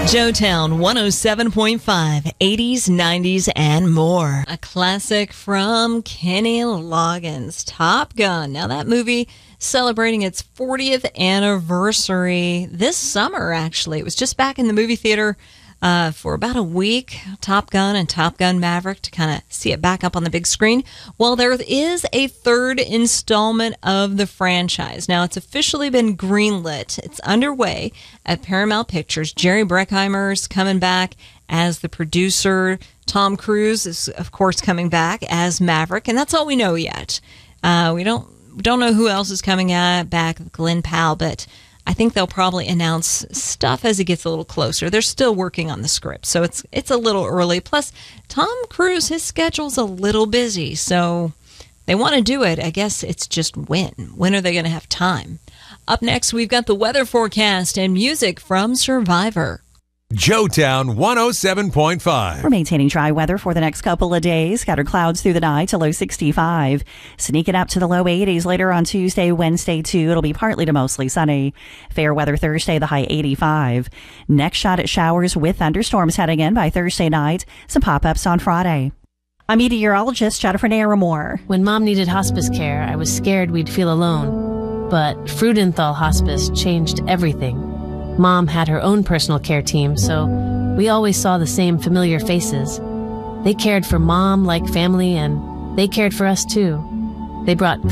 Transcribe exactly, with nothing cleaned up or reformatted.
Joetown one oh seven point five, eighties, nineties, and more. A classic from Kenny Loggins, Top Gun. Now that movie celebrating its fortieth anniversary this summer, actually. It was just back in the movie theater uh, for about a week. Top Gun and Top Gun Maverick, to kind of see it back up on the big screen. Well, there is a third installment of the franchise. Now, it's officially been greenlit. It's underway at Paramount Pictures. Jerry Bruckheimer's coming back as the producer. Tom Cruise is, of course, coming back as Maverick, and that's all we know yet. Uh, we don't we don't know who else is coming at back. Glenn Powell, but I think they'll probably announce stuff as it gets a little closer. They're still working on the script, so it's it's a little early. Plus, Tom Cruise, his schedule's a little busy, so they want to do it. I guess it's just when. When are they going to have time? Up next, we've got the weather forecast and music from Survivor. Joetown one oh seven point five. We're maintaining dry weather for the next couple of days. Scattered clouds through the night to low sixty-five. Sneaking up to the low eighties later on Tuesday, Wednesday too. It'll be partly to mostly sunny. Fair weather Thursday, the high eighty-five. Next shot at showers with thunderstorms heading in by Thursday night. Some pop-ups on Friday. I'm meteorologist Jennifer Naramore. When Mom needed hospice care, I was scared we'd feel alone. But Freudenthal Hospice changed everything. Mom had her own personal care team, so we always saw the same familiar faces. They cared for Mom like family, and they cared for us too. They brought